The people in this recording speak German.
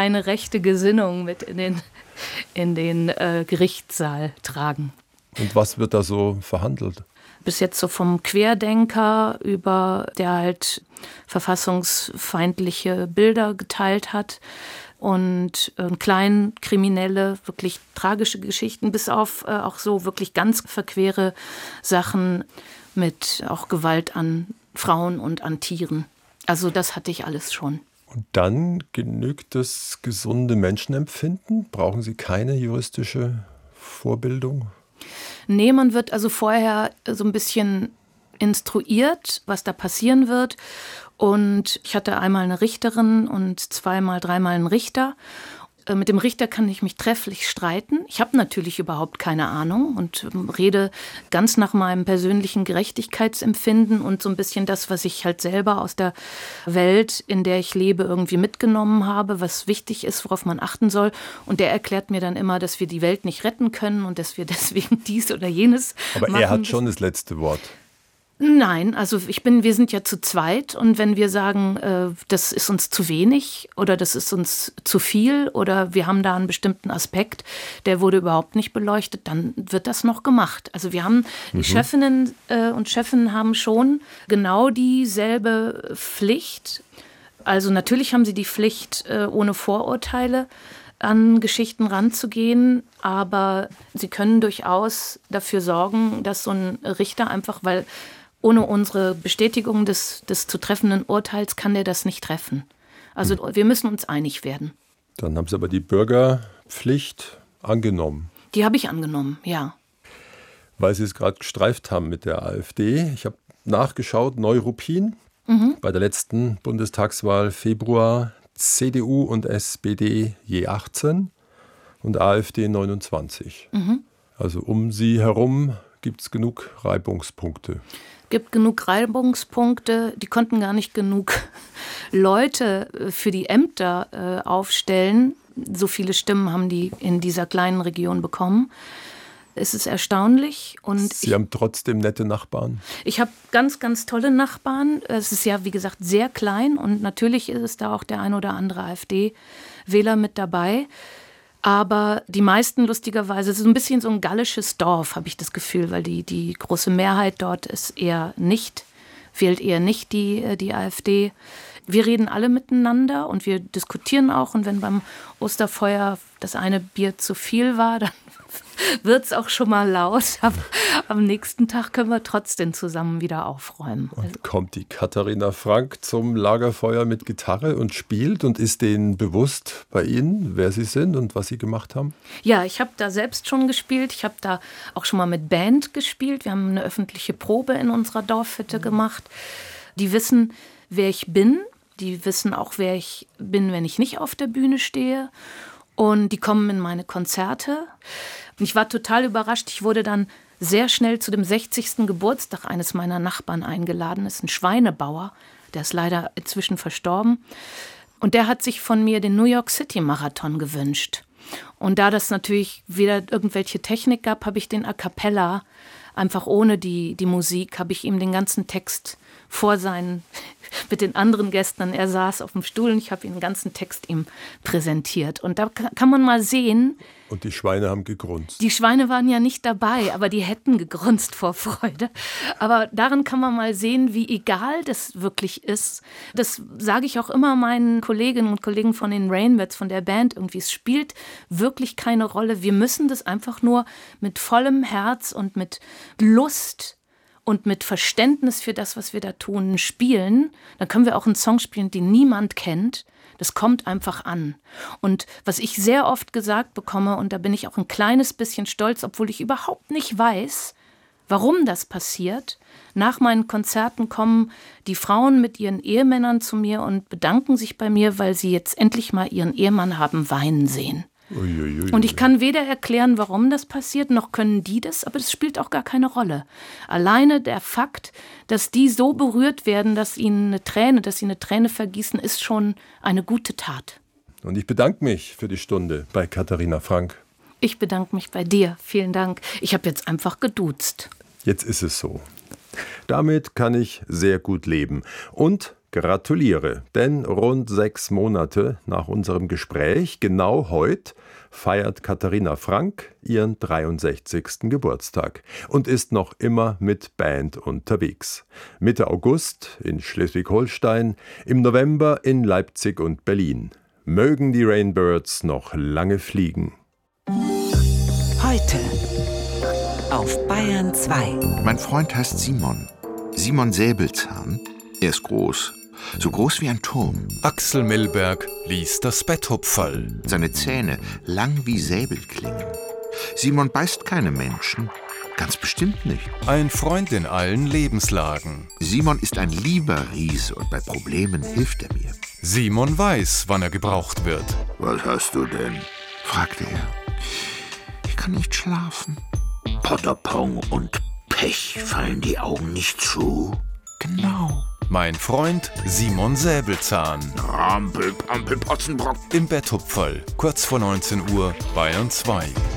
keine rechte Gesinnung mit in den Gerichtssaal tragen. Und was wird da so verhandelt? Bis jetzt so vom Querdenker über, der halt verfassungsfeindliche Bilder geteilt hat, und Kleinkriminelle, wirklich tragische Geschichten, bis auf auch so wirklich ganz verquere Sachen mit auch Gewalt an Frauen und an Tieren. Also das hatte ich alles schon. Und dann genügt das gesunde Menschenempfinden? Brauchen Sie keine juristische Vorbildung? Nee, man wird also vorher so ein bisschen instruiert, was da passieren wird. Und ich hatte einmal eine Richterin und dreimal einen Richter. Mit dem Richter kann ich mich trefflich streiten. Ich habe natürlich überhaupt keine Ahnung und rede ganz nach meinem persönlichen Gerechtigkeitsempfinden und so ein bisschen das, was ich halt selber aus der Welt, in der ich lebe, irgendwie mitgenommen habe, was wichtig ist, worauf man achten soll. Und der erklärt mir dann immer, dass wir die Welt nicht retten können und dass wir deswegen dies oder jenes Aber machen. er hat schon das letzte Wort. Nein, also wir sind ja zu zweit, und wenn wir sagen, das ist uns zu wenig oder das ist uns zu viel oder wir haben da einen bestimmten Aspekt, der wurde überhaupt nicht beleuchtet, dann wird das noch gemacht. Also wir haben, die Chefinnen und Chefinnen haben schon genau dieselbe Pflicht. Also natürlich haben sie die Pflicht, ohne Vorurteile an Geschichten ranzugehen, aber sie können durchaus dafür sorgen, dass so ein Richter einfach, weil ohne unsere Bestätigung des zu treffenden Urteils kann der das nicht treffen. Also wir müssen uns einig werden. Dann haben Sie aber die Bürgerpflicht angenommen. Die habe ich angenommen, ja. Weil Sie es gerade gestreift haben mit der AfD. Ich habe nachgeschaut, Neuruppin bei der letzten Bundestagswahl Februar, CDU und SPD je 18 und AfD 29. Also um Sie herum gibt es genug Reibungspunkte. Gibt genug Reibungspunkte, die konnten gar nicht genug Leute für die Ämter aufstellen. So viele Stimmen haben die in dieser kleinen Region bekommen. Es ist erstaunlich. Und Sie haben trotzdem nette Nachbarn? Ich habe ganz, ganz tolle Nachbarn. Es ist ja, wie gesagt, sehr klein und natürlich ist da auch der ein oder andere AfD-Wähler mit dabei. Aber die meisten lustigerweise, es ist ein bisschen so ein gallisches Dorf, habe ich das Gefühl, weil die große Mehrheit dort wählt eher nicht die AfD. Wir reden alle miteinander und wir diskutieren auch. Und wenn beim Osterfeuer das eine Bier zu viel war, dann wird es auch schon mal laut. Aber am nächsten Tag können wir trotzdem zusammen wieder aufräumen. Und kommt die Katharina Frank zum Lagerfeuer mit Gitarre und spielt und ist denen bewusst bei Ihnen, wer Sie sind und was Sie gemacht haben? Ja, ich habe da selbst schon gespielt. Ich habe da auch schon mal mit Band gespielt. Wir haben eine öffentliche Probe in unserer Dorfhütte gemacht. Die wissen, wer ich bin. Die wissen auch, wer ich bin, wenn ich nicht auf der Bühne stehe. Und die kommen in meine Konzerte. Und ich war total überrascht. Ich wurde dann sehr schnell zu dem 60. Geburtstag eines meiner Nachbarn eingeladen. Das ist ein Schweinebauer, der ist leider inzwischen verstorben. Und der hat sich von mir den New York City Marathon gewünscht. Und da das natürlich weder irgendwelche Technik gab, habe ich den a cappella, einfach ohne die Musik, habe ich ihm den ganzen Text mit den anderen Gästen, er saß auf dem Stuhl und ich habe den ganzen Text ihm präsentiert. Und da kann man mal sehen. Und die Schweine haben gegrunzt. Die Schweine waren ja nicht dabei, aber die hätten gegrunzt vor Freude. Aber daran kann man mal sehen, wie egal das wirklich ist. Das sage ich auch immer meinen Kolleginnen und Kollegen von den Rainbirds, von der Band irgendwie. Es spielt wirklich keine Rolle. Wir müssen das einfach nur mit vollem Herz und mit Lust und mit Verständnis für das, was wir da tun, spielen. Dann können wir auch einen Song spielen, den niemand kennt. Das kommt einfach an. Und was ich sehr oft gesagt bekomme, und da bin ich auch ein kleines bisschen stolz, obwohl ich überhaupt nicht weiß, warum das passiert. Nach meinen Konzerten kommen die Frauen mit ihren Ehemännern zu mir und bedanken sich bei mir, weil sie jetzt endlich mal ihren Ehemann haben weinen sehen. Uiuiui. Und ich kann weder erklären, warum das passiert, noch können die das, aber das spielt auch gar keine Rolle. Alleine der Fakt, dass die so berührt werden, dass sie eine Träne vergießen, ist schon eine gute Tat. Und ich bedanke mich für die Stunde bei Katharina Frank. Ich bedanke mich bei dir. Vielen Dank. Ich habe jetzt einfach geduzt. Jetzt ist es so. Damit kann ich sehr gut leben. Und gratuliere, denn rund 6 Monate nach unserem Gespräch, genau heute, feiert Katharina Frank ihren 63. Geburtstag und ist noch immer mit Band unterwegs. Mitte August in Schleswig-Holstein, im November in Leipzig und Berlin. Mögen die Rainbirds noch lange fliegen. Heute auf Bayern 2. Mein Freund heißt Simon. Simon Säbelzahn. Er ist groß. So groß wie ein Turm. Axel Milberg liest das Betthupferl. Seine Zähne lang wie Säbelklingen. Simon beißt keine Menschen. Ganz bestimmt nicht. Ein Freund in allen Lebenslagen. Simon ist ein lieber Riese und bei Problemen hilft er mir. Simon weiß, wann er gebraucht wird. Was hast du denn? Fragte er. Ich kann nicht schlafen. Potterpong und Pech, fallen die Augen nicht zu? Genau. Mein Freund Simon Säbelzahn. Rampel, Pampel, Potzenbrock. Im Betthupferl, kurz vor 19 Uhr, Bayern 2.